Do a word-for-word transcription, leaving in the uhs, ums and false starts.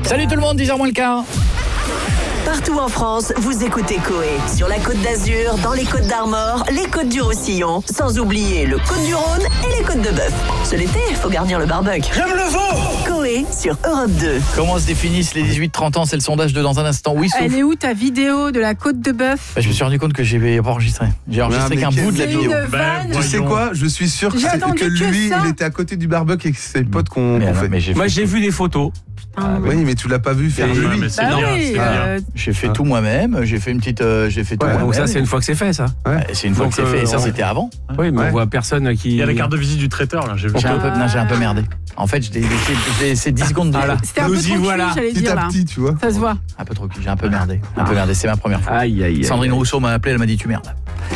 Salut tout le monde, dix heures moins le quart. Partout en France, vous écoutez Coé. Sur la Côte d'Azur, dans les Côtes d'Armor, les Côtes du Roussillon. Sans oublier le Côte du Rhône et les Côtes de Bœuf. C'est l'été, faut garnir le barbecue. J'aime le veau. Coé sur Europe deux. Comment se définissent les dix-huit trente ans? C'est le sondage de dans un instant. Oui, sauf... Elle est où ta vidéo de la Côte de Bœuf? Bah, je me suis rendu compte que j'ai pas enregistré. J'ai enregistré Ouais, qu'un mais bout de la C'est vidéo. une vanne. Tu sais quoi? Je suis sûr que, J'ai c'est- attendu que que lui, ça. il était à côté du barbecue et que c'est ses potes qu'on Mais, qu'on alors, fait. mais j'ai Moi fait, j'ai vu les photos. Ah, Oui, mais tu l'as pas vu faire Et- lui. Ouais, mais c'est bah bien, oui, c'est euh, j'ai fait Ah. tout moi-même. J'ai fait une petite, euh, j'ai fait tout Ouais, moi-même. Donc ça c'est une fois que c'est fait ça. Ouais, c'est une fois Donc, que c'est fait. euh, Ça on- c'était avant. Oui, mais Ouais. on voit personne qui. Il y a la carte de visite du traiteur là, j'ai vu. J'ai un peu, non, j'ai un peu merdé. En fait, j'ai laissé, j'ai laissé dix secondes de Voilà. C'était un peu Nous y trop cul, voilà. j'allais Petit dire à là. petit, tu vois. Ça se voit. un peu trop cul. J'ai un peu merdé. Un peu merdé. C'est ma première fois. Aïe aïe aïe. Sandrine Rousseau m'a appelé. Elle m'a dit tu merdes.